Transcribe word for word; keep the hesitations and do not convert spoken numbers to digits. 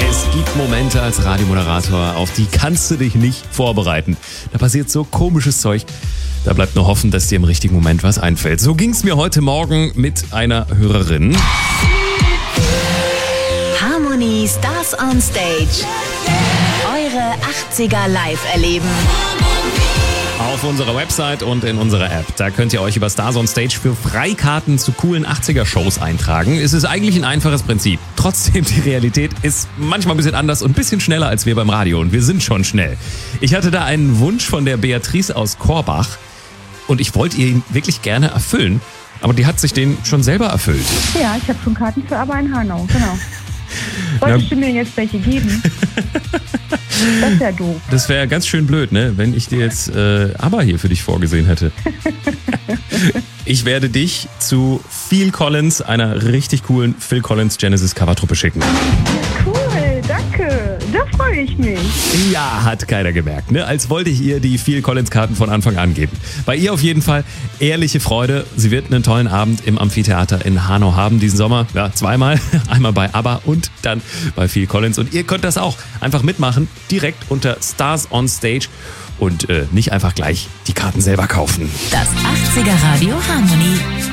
Es gibt Momente als Radiomoderator, auf die kannst du dich nicht vorbereiten. Da passiert so komisches Zeug. Da bleibt nur hoffen, dass dir im richtigen Moment was einfällt. So ging es mir heute Morgen mit einer Hörerin. Harmony Stars on Stage. Eure achtziger live erleben. Auf unserer Website und in unserer App. Da könnt ihr euch über Stars on Stage für Freikarten zu coolen achtziger-Shows eintragen. Es ist eigentlich ein einfaches Prinzip. Trotzdem, die Realität ist manchmal ein bisschen anders und ein bisschen schneller als wir beim Radio. Und wir sind schon schnell. Ich hatte da einen Wunsch von der Beatrice aus Korbach. Und ich wollte ihn wirklich gerne erfüllen. Aber die hat sich den schon selber erfüllt. Ja, ich habe schon Karten für ABBA in Hanau, genau. Wolltest du mir jetzt welche geben? Das ist ja doof. Das wäre ganz schön blöd, ne? Wenn ich dir jetzt äh, ABBA hier für dich vorgesehen hätte. Ich werde dich zu Phil Collins, einer richtig coolen Phil Collins Genesis Covertruppe schicken. Ja, cool, danke. Da freue ich mich. Ja, hat keiner gemerkt, ne? Als wollte ich ihr die Phil Collins Karten von Anfang an geben. Bei ihr auf jeden Fall ehrliche Freude. Sie wird einen tollen Abend im Amphitheater in Hanau haben diesen Sommer. Ja, zweimal. Einmal bei ABBA und dann bei Phil Collins. Und ihr könnt das auch einfach mitmachen, direkt unter Stars on Stage und äh, nicht einfach gleich die Karten selber kaufen. Das achtziger Radio Harmony.